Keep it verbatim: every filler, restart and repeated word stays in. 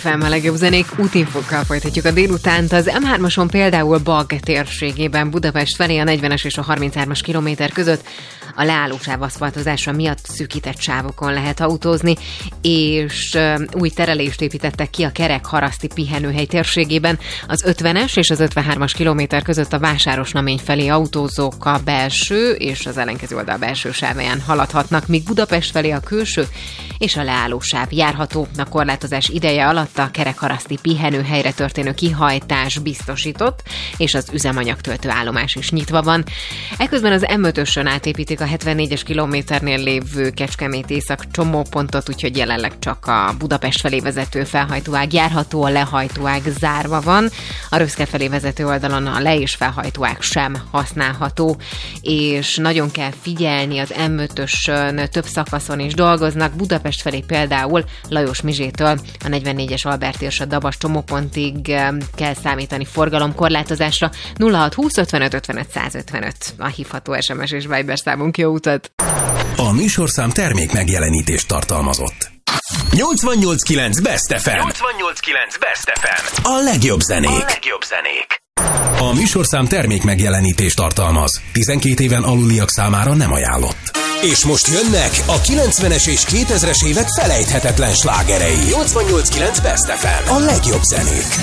ef em, a legjobb zenék, útinfokkal folytatjuk a délutánt. Az em hármason például Bagh térségében Budapest felé a negyvenes és a harminchármas kilométer között a leállósáv aszfaltozása miatt szűkített sávokon lehet autózni, és új terelést építettek ki a Kerekharaszti pihenőhely térségében. Az ötvenes és az ötvenhármas kilométer között a Vásárosnamény felé autózók a belső és az ellenkező oldal belső sávján haladhatnak, míg Budapest felé a külső és a leállósáv járható. A korlátozás ideje alatt a Kerekharaszti pihenőhelyre történő kihajtás biztosított, és az üzemanyagtöltő állomás is nyitva van. Eközben az em ötösön átépítik a hetvennégyes kilométernél lévő Kecskemét észak csomópontot, úgyhogy jelenleg csak a Budapest felé vezető felhajtóág járható, a lehajtóág zárva van. A Röszke felé vezető oldalon a le- és felhajtóág sem használható, és nagyon kell figyelni, az em ötösön több szakaszon is dolgoznak. Budapest felé például Lajos Mizsétől a negyvennégyes Albert és a Dabas csomópontig kell számítani forgalomkorlátozásra. nulla hat húsz ötvenöt ötvenöt százötvenöt a hívható es em es és Viber számunk. Jó utat! A műsorszám termék megjelenítést tartalmazott. nyolcvannyolc kilenc Best ef em. nyolcvannyolc kilenc Best ef em. A legjobb zenék. A legjobb zenék. A műsorszám termék megjelenítést tartalmaz. tizenkét éven aluliak számára nem ajánlott. És most jönnek a kilencvenes és kétezres évek felejthetetlen slágerei. nyolcvannyolc kilenc Best ef em. A legjobb zenék.